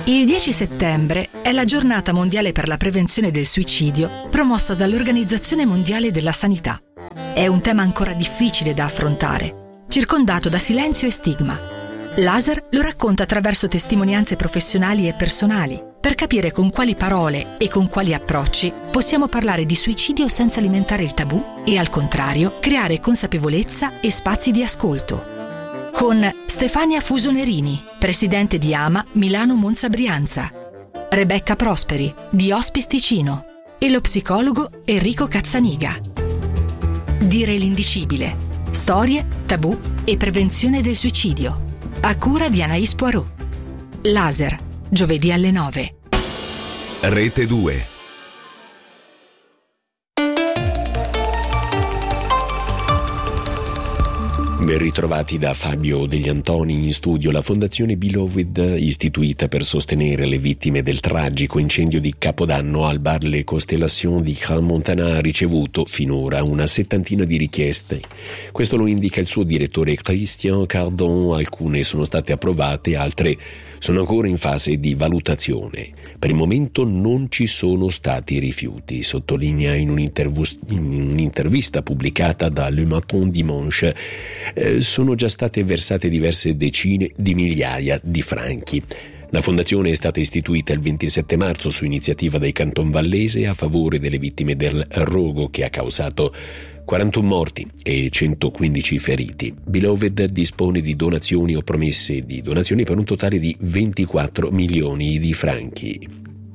Il 10 settembre è la giornata mondiale per la prevenzione del suicidio promossa dall'Organizzazione Mondiale della Sanità. È un tema ancora difficile da affrontare, circondato da silenzio e stigma. Laser lo racconta attraverso testimonianze professionali e personali, per capire con quali parole e con quali approcci possiamo parlare di suicidio senza alimentare il tabù e, al contrario, creare consapevolezza e spazi di ascolto. Con Stefania Fusonerini, presidente di AMA Milano Monza Brianza, Rebecca Prosperi, di Hospice Ticino, e lo psicologo Enrico Cazzaniga. Dire l'indicibile: storie, tabù e prevenzione del suicidio. A cura di Anaïs Poirot. Laser, giovedì alle 9. Rete 2. Ben ritrovati da Fabio Degli Antoni in studio. La Fondazione Beloved, istituita per sostenere le vittime del tragico incendio di Capodanno al bar Le Constellations di Crans-Montana, ha ricevuto finora una settantina di richieste. Questo lo indica il suo direttore Christian Cardon. Alcune sono state approvate, altre sono ancora in fase di valutazione. Per il momento non ci sono stati rifiuti, sottolinea in un'intervista pubblicata da Le Matin Dimanche. Sono già state versate diverse decine di migliaia di franchi. La fondazione è stata istituita il 27 marzo su iniziativa del Canton Vallese a favore delle vittime del rogo, che ha causato 41 morti e 115 feriti. Beloved dispone di donazioni o promesse di donazioni per un totale di 24 milioni di franchi.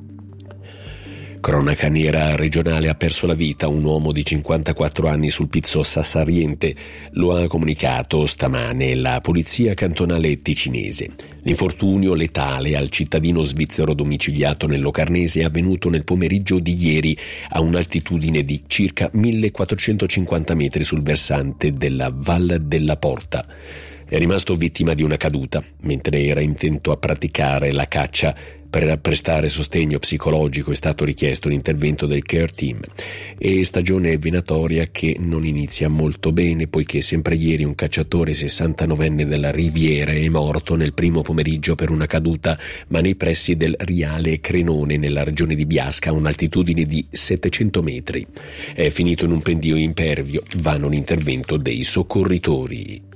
Cronaca nera regionale: ha perso la vita un uomo di 54 anni sul Pizzo Sassariente. Lo ha comunicato stamane la polizia cantonale ticinese. L'infortunio letale al cittadino svizzero domiciliato nel Locarnese è avvenuto nel pomeriggio di ieri a un'altitudine di circa 1450 metri sul versante della Val della Porta. È rimasto vittima di una caduta mentre era intento a praticare la caccia. Per prestare sostegno psicologico è stato richiesto l'intervento del care team. E stagione venatoria che non inizia molto bene, poiché sempre ieri un cacciatore 69enne della Riviera è morto nel primo pomeriggio per una caduta, ma nei pressi del Riale Crenone, nella regione di Biasca, a un'altitudine di 700 metri. È finito in un pendio impervio, vano l'intervento dei soccorritori.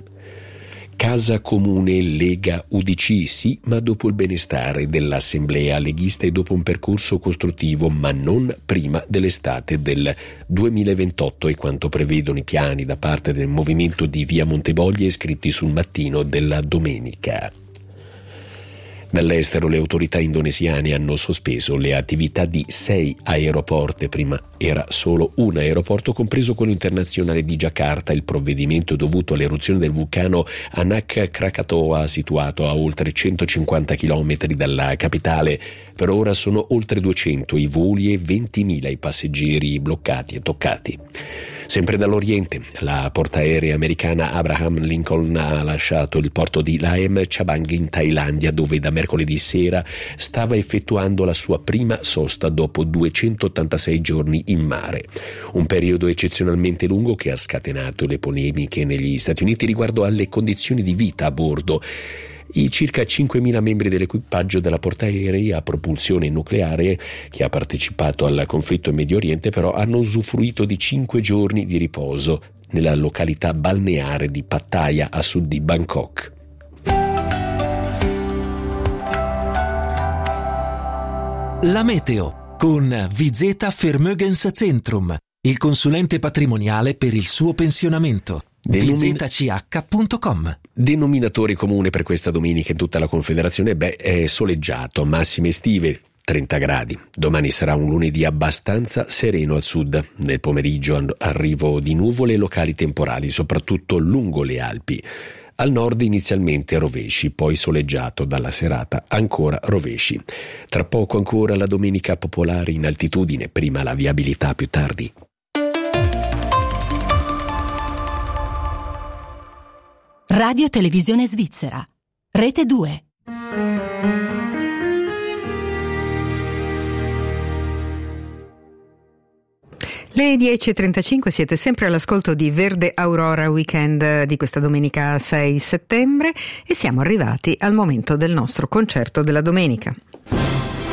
Casa Comune Lega UDC sì, ma dopo il benestare dell'assemblea leghista e dopo un percorso costruttivo, ma non prima dell'estate del 2028, e quanto prevedono i piani da parte del movimento di Via Montevoglie scritti sul Mattino della domenica. Dall'estero le autorità indonesiane hanno sospeso le attività di 6 aeroporti. Prima era solo un aeroporto, compreso quello internazionale di Giacarta. Il provvedimento è dovuto all'eruzione del vulcano Anak Krakatoa, situato a oltre 150 km dalla capitale. Per ora sono oltre 200 i voli e 20.000 i passeggeri bloccati e toccati. Sempre dall'Oriente, la portaerei americana Abraham Lincoln ha lasciato il porto di Laem Chabang in Thailandia, dove da mercoledì sera stava effettuando la sua prima sosta dopo 286 giorni in mare. Un periodo eccezionalmente lungo che ha scatenato le polemiche negli Stati Uniti riguardo alle condizioni di vita a bordo. I circa 5.000 membri dell'equipaggio della portaerei a propulsione nucleare, che ha partecipato al conflitto in Medio Oriente, però hanno usufruito di 5 giorni di riposo nella località balneare di Pattaya, a sud di Bangkok. La meteo con Vizeta Vermögenszentrum, il consulente patrimoniale per il suo pensionamento. VZCH.com. Denominatore comune per questa domenica in tutta la Confederazione è soleggiato, massime estive 30 gradi. Domani sarà un lunedì abbastanza sereno al sud. Nel pomeriggio arrivo di nuvole locali temporali, soprattutto lungo le Alpi. Al nord inizialmente rovesci, poi soleggiato, dalla serata ancora rovesci. Tra poco ancora la domenica popolare in altitudine, prima la viabilità più tardi. Radio Televisione Svizzera, Rete 2. Le 10.35, siete sempre all'ascolto di Verde Aurora Weekend di questa domenica 6 settembre e siamo arrivati al momento del nostro concerto della domenica.